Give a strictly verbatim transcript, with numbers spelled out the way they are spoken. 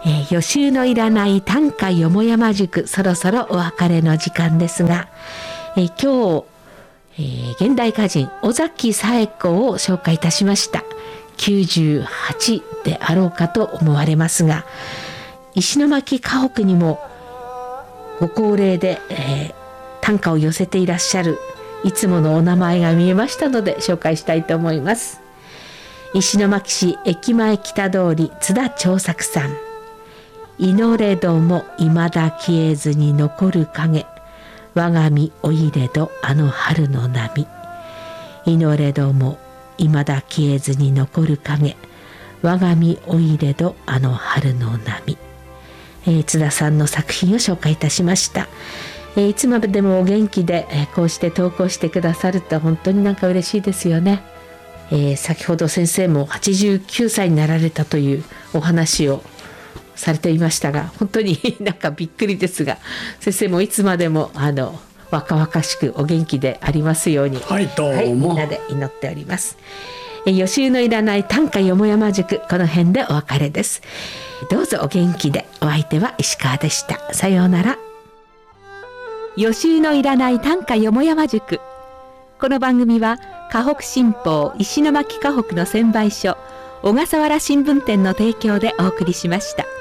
えー、予習のいらない短歌よもやま塾、そろそろお別れの時間ですが、えー、今日、えー、現代歌人尾崎紗栄子を紹介いたしました。きゅうじゅうはちであろうかと思われますが、石巻河北にもご高齢で、えー、短歌を寄せていらっしゃるいつものお名前が見えましたので紹介したいと思います。石巻市駅前北通り津田長作さん。祈れども未だ消えずに残る影、我が身おいれどあの春の波。祈れども未だ消えずに残る影、我が身おいれどあの春の波。えー、津田さんの作品を紹介いたしました。えー、いつまでもお元気で、えー、こうして投稿してくださると本当になんか嬉しいですよね。えー、先ほど先生もはちじゅうきゅうさいになられたというお話をされていましたが、本当になんかびっくりですが、先生もいつまでもあの若々しくお元気でありますように、 はい、どうも、はい、 みんなで祈っております。えー、予習のいらない短歌よもやま塾、この辺でお別れです。どうぞお元気で。お相手は石川でした。さようなら。予習のいらない短歌よもやま塾。この番組は河北新報石巻河北の専売所小笠原新聞店の提供でお送りしました。